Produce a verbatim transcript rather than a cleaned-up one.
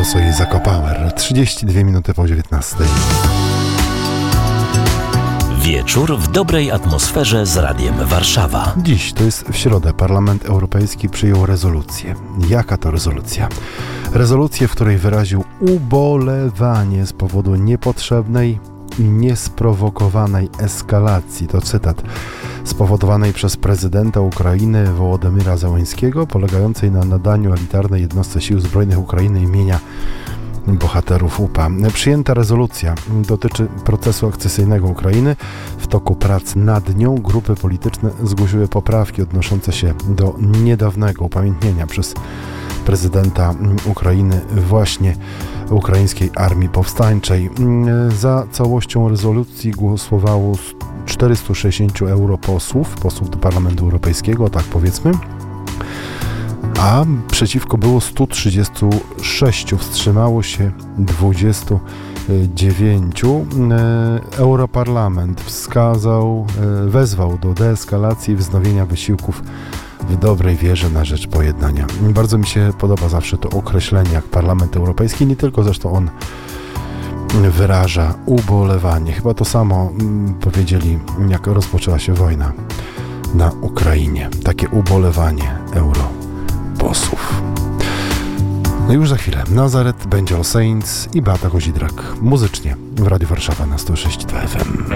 Boso i Zakopower. trzydzieści dwie minuty po dziewiętnastej. Wieczór w dobrej atmosferze z Radiem Warszawa. Dziś, to jest w środę, Parlament Europejski przyjął rezolucję. Jaka to rezolucja? Rezolucję, w której wyraził ubolewanie z powodu niepotrzebnej i niesprowokowanej eskalacji, to cytat, spowodowanej przez prezydenta Ukrainy Wołodymyra Zełenskiego, polegającej na nadaniu elitarnej jednostce Sił Zbrojnych Ukrainy imienia bohaterów U P A. Przyjęta rezolucja dotyczy procesu akcesyjnego Ukrainy. W toku prac nad nią grupy polityczne zgłosiły poprawki odnoszące się do niedawnego upamiętnienia przez prezydenta Ukrainy właśnie ukraińskiej armii powstańczej. Za całością rezolucji głosowało czterystu sześćdziesięciu europosłów, posłów do Parlamentu Europejskiego, tak powiedzmy, a przeciwko było stu trzydziestu sześciu, wstrzymało się dwudziestu dziewięciu. Europarlament wskazał, wezwał do deeskalacji i wznowienia wysiłków w dobrej wierze na rzecz pojednania. Bardzo mi się podoba zawsze to określenie jak Parlament Europejski, nie tylko zresztą on wyraża ubolewanie. Chyba to samo powiedzieli, jak rozpoczęła się wojna na Ukrainie. Takie ubolewanie europosłów. No już za chwilę Nazaret, Benjo Saints i Beata Kozidrak muzycznie w Radiu Warszawa na sto sześć i dwa F M.